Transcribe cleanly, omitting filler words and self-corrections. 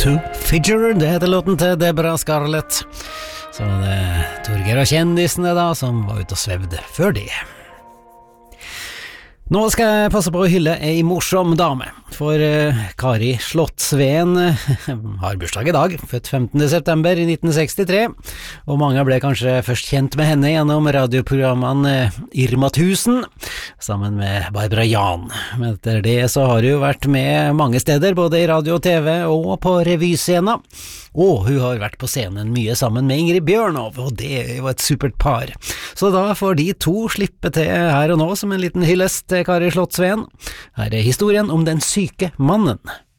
to Figure, det heter låten til Deborah Scarlett. Så det Torgeir og kjendisene da, som var ute og svevde før det. Nå skal jeg passe på å hylle ei morsom dame, for Kari Slottsveen har bursdag i dag, født 15. september i 1963, og mange ble kanskje først kjent med henne gjennom radioprogrammene Irma 1000, sammen med Barbara Jan. Men etter det så har hun vært med mange steder, både i radio og TV og på revyscenen. Og hun har vært på scenen mye sammen med Ingrid Bjørnov, og det er jo et supert par. Så da får de to slippe til her og nå som en liten hyllest til Kari Slottsveen. Her er historien om den syke mannen.